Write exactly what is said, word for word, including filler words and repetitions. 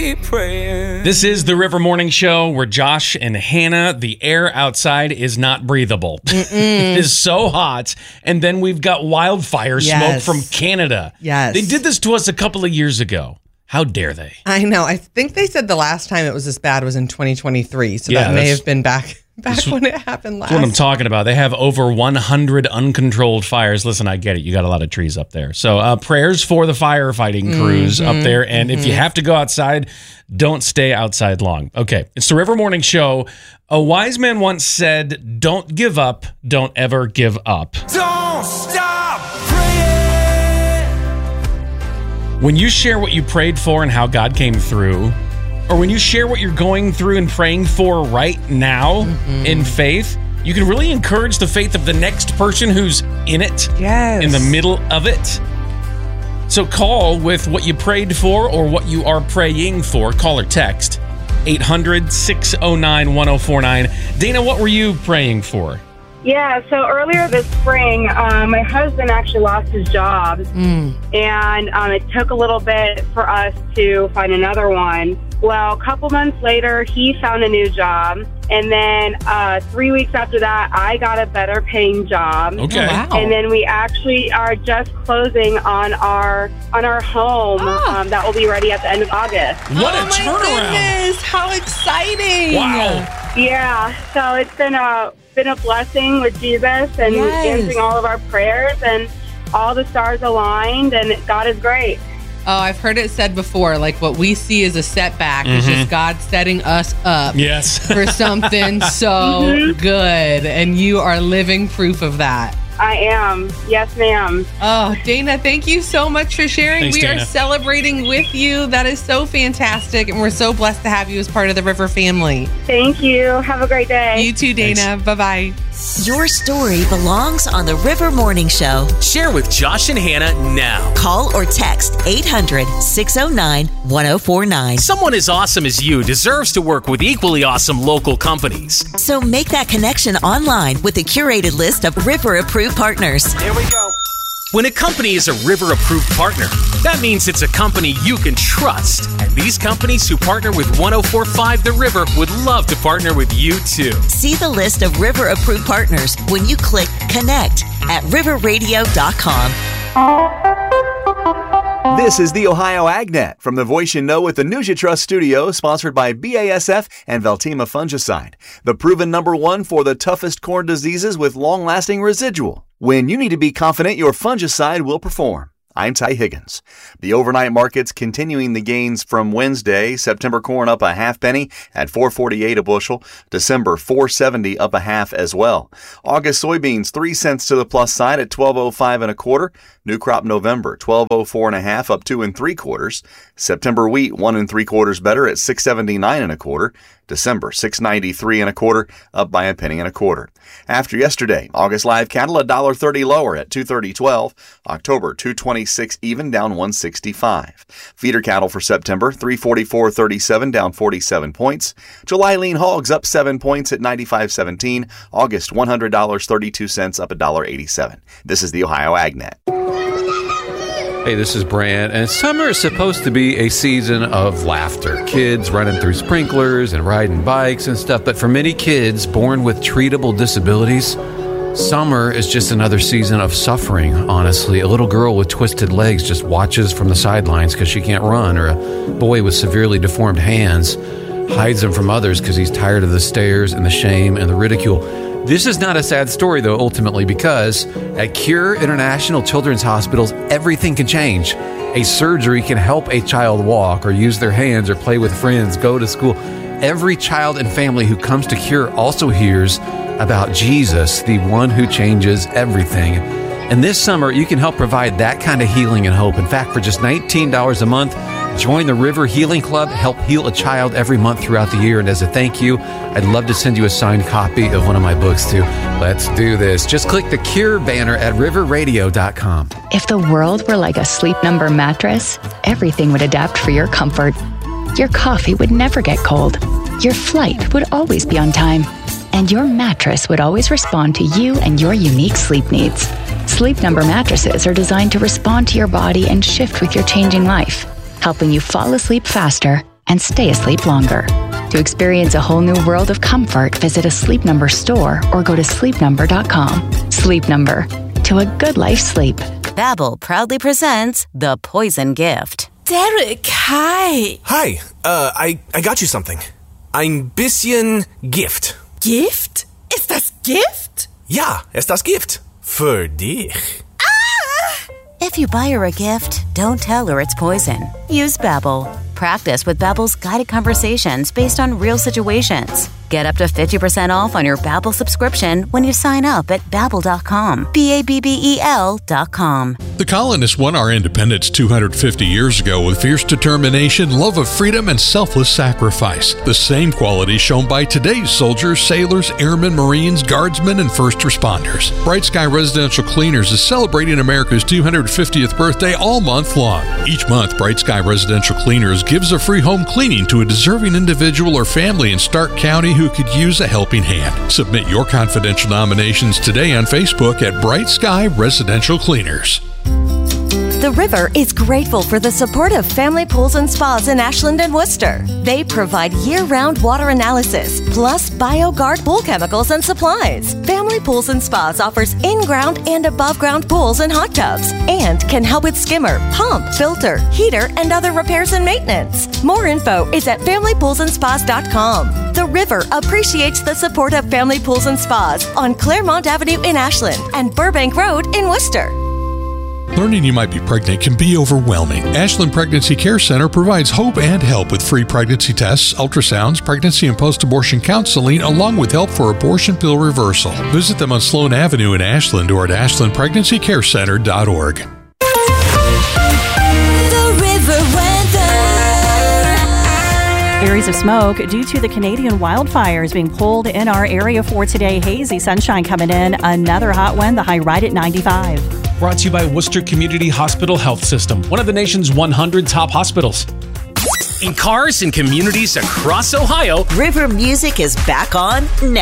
keep praying. This is the River Morning Show where Josh and Hannah, the air outside is not breathable. It is so hot. And then we've got wildfire Yes. smoke from Canada. Yes. They did this to us a couple of years ago. How dare they? I know. I think they said the last time it was this bad was in twenty twenty-three. So Yeah, that may that's- have been back back when it happened last. That's what I'm talking about. They have over one hundred uncontrolled fires. Listen, I get it. You got a lot of trees up there. So uh, prayers for the firefighting crews Mm-hmm, up there. And if you have to go outside, don't stay outside long. Okay. It's the River Morning Show. A wise man once said, don't give up. Don't ever give up. Don't stop praying. When you share what you prayed for and how God came through, or when you share what you're going through and praying for right now in faith, you can really encourage the faith of the next person who's in it, Yes. in the middle of it. So call with what you prayed for or what you are praying for. Call or text eight hundred, six oh nine, one oh four nine. Dana, what were you praying for? Yeah, so earlier this spring, um, my husband actually lost his job, and um, it took a little bit for us to find another one. Well, a couple months later, he found a new job, and then uh, three weeks after that, I got a better paying job. Okay. Oh, wow. And then we actually are just closing on our on our home Oh. um, that will be ready at the end of August. What oh a my turnaround. Goodness, how exciting. Wow. Yeah, so it's been a been a blessing with Jesus and Yes. answering all of our prayers, and all the stars aligned, and God is great. Oh, I've heard it said before, like what we see as a setback is just God setting us up Yes. for something so good. And you are living proof of that. I am. Yes, ma'am. Oh, Dana, thank you so much for sharing. Thanks, we Dana. are celebrating with you. That is so fantastic. And we're so blessed to have you as part of the River family. Thank you. Have a great day. You too, Dana. Bye-bye. Your story belongs on the River Morning Show. Share with Josh and Hannah now. Call or text eight hundred, six oh nine, one oh four nine. Someone as awesome as you deserves to work with equally awesome local companies. So make that connection online with a curated list of River-approved partners. Here we go. When a company is a River-approved partner, that means it's a company you can trust. And these companies who partner with one oh four point five The River would love to partner with you too. See the list of River-approved partners when you click Connect at river radio dot com. This is the Ohio AgNet from the Voice You Know with the News You Trust studio, sponsored by B A S F and Veltima Fungicide, the proven number one for the toughest corn diseases with long-lasting residual. When you need to be confident your fungicide will perform. I'm Ty Higgins. The overnight markets continuing the gains from Wednesday. September corn up a half penny at four forty-eight a bushel. December four seventy up a half as well. August soybeans three cents to the plus side at twelve oh five and a quarter. New crop November twelve oh four and a half up two and three quarters. September wheat one and three quarters better at six seventy-nine and a quarter. December six ninety-three and a quarter up by a penny and a quarter. After yesterday, August live cattle one dollar thirty lower at two thirty twelve. October two twenty-six even down one sixty-five. Feeder cattle for September three forty-four thirty-seven down forty-seven points. July lean hogs up seven points at ninety-five seventeen. August one hundred dollars and thirty-two cents up one dollar eighty-seven. This is the Ohio AgNet. Hey, this is Brant, and summer is supposed to be a season of laughter. Kids running through sprinklers and riding bikes and stuff, but for many kids born with treatable disabilities, summer is just another season of suffering, honestly. A little girl with twisted legs just watches from the sidelines because she can't run, or a boy with severely deformed hands hides them from others because he's tired of the stares and the shame and the ridicule. This is not a sad story, though, ultimately, because at Cure International Children's Hospitals, everything can change. A surgery can help a child walk or use their hands or play with friends, go to school. Every child and family who comes to Cure also hears about Jesus, the one who changes everything. And this summer, you can help provide that kind of healing and hope. In fact, for just nineteen dollars a month, join the River Healing Club, help heal a child every month throughout the year. And as a thank you, I'd love to send you a signed copy of one of my books too. Let's do this. Just click the Cure banner at river radio dot com. If the world were like a Sleep Number mattress, everything would adapt for your comfort. Your coffee would never get cold. Your flight would always be on time. And your mattress would always respond to you and your unique sleep needs. Sleep Number mattresses are designed to respond to your body and shift with your changing life, helping you fall asleep faster and stay asleep longer. To experience a whole new world of comfort, visit a Sleep Number store or go to sleep number dot com. Sleep Number. To a good life sleep. Babbel proudly presents The Poison Gift. Derek, hi. Hi, uh, I, I got you something. Ein bisschen Gift. Gift? Ist das Gift? Ja, ist das Gift. Für dich. If you buy her a gift, don't tell her it's poison. Use Babbel. Practice with Babbel's guided conversations based on real situations. Get up to fifty percent off on your Babbel subscription when you sign up at babbel dot com. B A B B E L dot com. The colonists won our independence two hundred fifty years ago with fierce determination, love of freedom, and selfless sacrifice. The same qualities shown by today's soldiers, sailors, airmen, Marines, guardsmen, and first responders. Bright Sky Residential Cleaners is celebrating America's two hundred fiftieth birthday all month long. Each month, Bright Sky Residential Cleaners gives a free home cleaning to a deserving individual or family in Stark County who could use a helping hand. Submit your confidential nominations today on Facebook at Bright Sky Residential Cleaners. The River is grateful for the support of Family Pools and Spas in Ashland and Worcester. They provide year-round water analysis, plus BioGuard pool chemicals and supplies. Family Pools and Spas offers in-ground and above-ground pools and hot tubs, and can help with skimmer, pump, filter, heater, and other repairs and maintenance. More info is at family pools and spas dot com. The River appreciates the support of Family Pools and Spas on Claremont Avenue in Ashland and Burbank Road in Worcester. Learning you might be pregnant can be overwhelming. Ashland Pregnancy Care Center provides hope and help with free pregnancy tests, ultrasounds, pregnancy and post-abortion counseling, along with help for abortion pill reversal. Visit them on Sloan Avenue in Ashland or at ashland pregnancy care center dot org. The River weather. Areas of smoke due to the Canadian wildfires being pulled in our area for today. Hazy sunshine coming in. Another hot one. The high right at ninety-five. Brought to you by Worcester Community Hospital Health System, one of the nation's one hundred top hospitals. In cars and communities across Ohio, River Music is back on now.